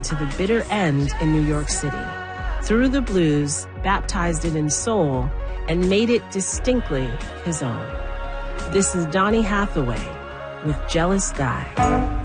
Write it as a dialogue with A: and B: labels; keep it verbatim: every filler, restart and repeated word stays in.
A: to the bitter end in New York City. Through the blues, baptized it in soul, and made it distinctly his own. This is Donny Hathaway with Jealous Guy.